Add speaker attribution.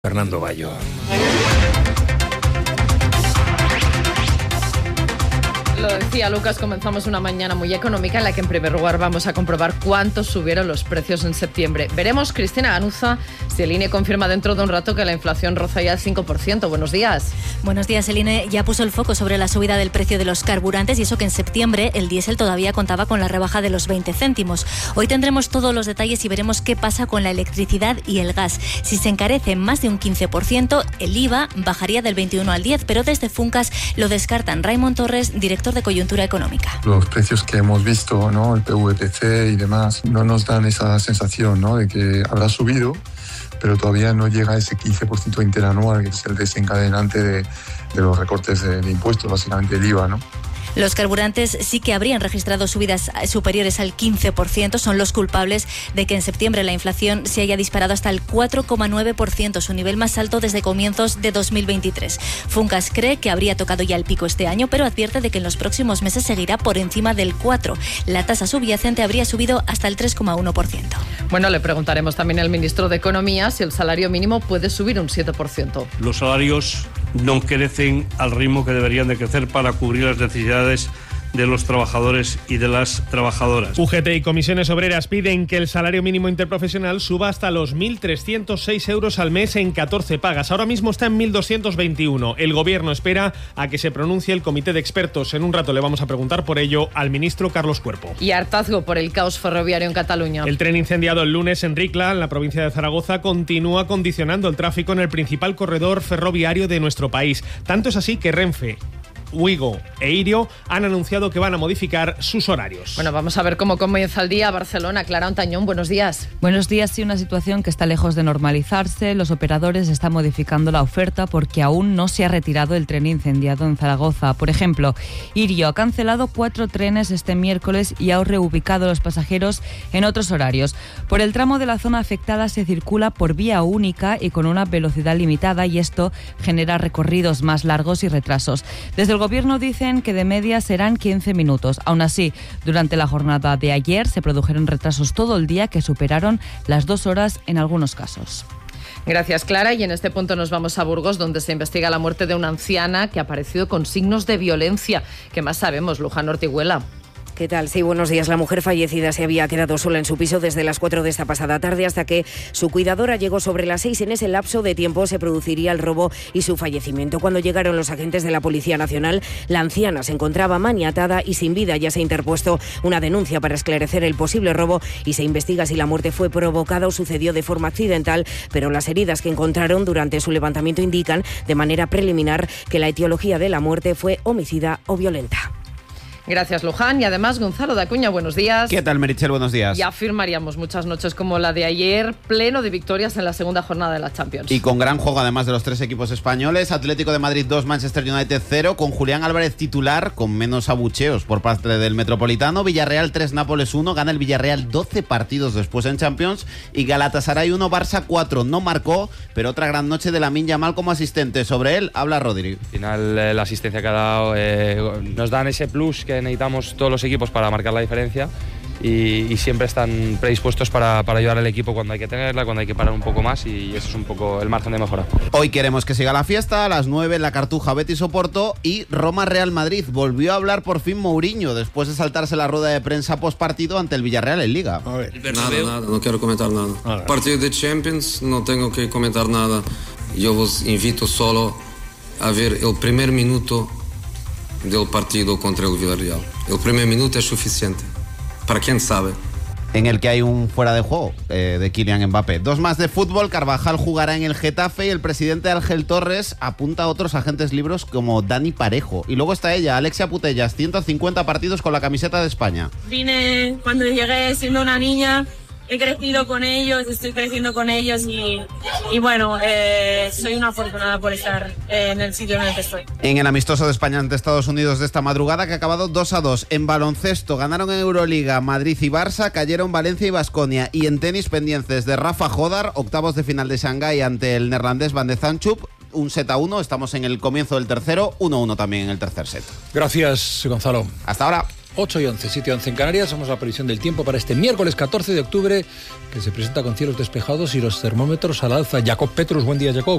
Speaker 1: Fernando Bayo.
Speaker 2: Lo decía Lucas, comenzamos una mañana muy económica en la que en primer lugar vamos a comprobar cuánto subieron los precios en septiembre. Veremos, Cristina Ganuza, si el INE confirma dentro de un rato que la inflación roza ya el 5%. Buenos días.
Speaker 3: Buenos días. El INE ya puso el foco sobre la subida del precio de los carburantes y eso que en septiembre el diésel todavía contaba con la rebaja de los 20 céntimos. Hoy tendremos todos los detalles y veremos qué pasa con la electricidad y el gas. Si se encarece más de un 15%, el IVA bajaría del 21 al 10, pero desde Funcas lo descartan. Raimon Torres, director de Coyuntura Económica.
Speaker 4: Los precios que hemos visto, ¿no? El PVPC y demás, no nos dan esa sensación, ¿no? De que habrá subido, pero todavía no llega a ese 15% interanual, que es el desencadenante de los recortes de impuestos, básicamente el IVA, ¿no?
Speaker 3: Los carburantes sí que habrían registrado subidas superiores al 15%. Son los culpables de que en septiembre la inflación se haya disparado hasta el 4,9%, su nivel más alto desde comienzos de 2023. Funcas cree que habría tocado ya el pico este año, pero advierte de que en los próximos meses seguirá por encima del 4%. La tasa subyacente habría subido hasta el 3,1%.
Speaker 2: Bueno, le preguntaremos también al ministro de Economía si el salario mínimo puede subir un 7%.
Speaker 5: Los salarios no crecen al ritmo que deberían de crecer para cubrir las necesidades de los trabajadores y de las trabajadoras.
Speaker 6: UGT y comisiones obreras piden que el salario mínimo interprofesional suba hasta los 1.306 euros al mes en 14 pagas. Ahora mismo está en 1.221. El Gobierno espera a que se pronuncie el comité de expertos. En un rato le vamos a preguntar por ello al ministro Carlos Cuerpo.
Speaker 2: Y hartazgo por el caos ferroviario en Cataluña.
Speaker 6: El tren incendiado el lunes en Ricla, en la provincia de Zaragoza, continúa condicionando el tráfico en el principal corredor ferroviario de nuestro país. Tanto es así que Renfe, Wigo e Irio han anunciado que van a modificar sus horarios.
Speaker 2: Bueno, vamos a ver cómo comienza el día. Barcelona, Clara Ontañón, buenos días.
Speaker 7: Buenos días. Sí, una situación que está lejos de normalizarse. Los operadores están modificando la oferta porque aún no se ha retirado el tren incendiado en Zaragoza. Por ejemplo, Irio ha cancelado 4 trenes este miércoles y ha reubicado a los pasajeros en otros horarios. Por el tramo de la zona afectada se circula por vía única y con una velocidad limitada, y esto genera recorridos más largos y retrasos. Desde el Gobierno dicen que de media serán 15 minutos. Aún así, durante la jornada de ayer se produjeron retrasos todo el día que superaron las 2 horas en algunos casos.
Speaker 2: Gracias, Clara. Y en este punto nos vamos a Burgos, donde se investiga la muerte de una anciana que ha aparecido con signos de violencia. ¿Qué más sabemos, Luján Ortiguela?
Speaker 8: ¿Qué tal? Sí, buenos días. La mujer fallecida se había quedado sola en su piso desde las 4 de esta pasada tarde hasta que su cuidadora llegó sobre las 6. En ese lapso de tiempo se produciría el robo y su fallecimiento. Cuando llegaron los agentes de la Policía Nacional, la anciana se encontraba maniatada y sin vida. Ya se ha interpuesto una denuncia para esclarecer el posible robo y se investiga si la muerte fue provocada o sucedió de forma accidental, pero las heridas que encontraron durante su levantamiento indican de manera preliminar que la etiología de la muerte fue homicida o violenta.
Speaker 2: Gracias, Luján. Y además, Gonzalo de Acuña, buenos días.
Speaker 9: ¿Qué tal, Meritxell? Buenos días.
Speaker 2: Ya firmaríamos muchas noches como la de ayer, pleno de victorias en la segunda jornada de la Champions.
Speaker 9: Y con gran juego, además de los 3 equipos españoles. Atlético de Madrid 2, Manchester United 0, con Julián Álvarez titular, con menos abucheos por parte del Metropolitano. Villarreal 3, Nápoles 1, gana el Villarreal 12 partidos después en Champions. Y Galatasaray 1, Barça 4, no marcó, pero otra gran noche de Lamine Yamal como asistente. Sobre él habla Rodri.
Speaker 10: Al final, la asistencia que ha dado nos dan ese plus que necesitamos todos los equipos para marcar la diferencia y siempre están predispuestos para ayudar al equipo cuando hay que tenerla, cuando hay que parar un poco más, y eso es un poco el margen de mejora.
Speaker 9: Hoy queremos que siga la fiesta. A las 9 en la Cartuja, Betis Oporto, y Roma-Real Madrid. Volvió a hablar por fin Mourinho después de saltarse la rueda de prensa postpartido ante el Villarreal en Liga.
Speaker 11: Nada, no quiero comentar nada. Partido de Champions, no tengo que comentar nada. Yo os invito solo a ver el primer minuto del partido contra el Villarreal. El primer minuto es suficiente, para quien sabe.
Speaker 9: En el que hay un fuera de juego de Kylian Mbappé. 2 más de fútbol. Carvajal jugará en el Getafe y el presidente Ángel Torres apunta a otros agentes libres como Dani Parejo. Y luego está ella, Alexia Putellas, 150 partidos con la camiseta de España.
Speaker 12: Vine cuando llegué siendo una niña. He crecido con ellos, estoy creciendo con ellos y bueno, soy una afortunada por estar en el sitio en el que estoy.
Speaker 9: En el amistoso de España ante Estados Unidos de esta madrugada, que ha acabado 2-2. En baloncesto ganaron en Euroliga Madrid y Barça, cayeron Valencia y Baskonia. Y en tenis, pendientes de Rafa Jodar, octavos de final de Shanghái ante el neerlandés Van de Zandschulp. Un 7-1, estamos en el comienzo del tercero, 1-1 también en el tercer set.
Speaker 1: Gracias, Gonzalo.
Speaker 9: Hasta ahora.
Speaker 1: 8 y 11, 7 y 11 en Canarias. Somos la previsión del tiempo para este miércoles 14 de octubre, que se presenta con cielos despejados y los termómetros al alza. Jacob Petrus, buen día, Jacob.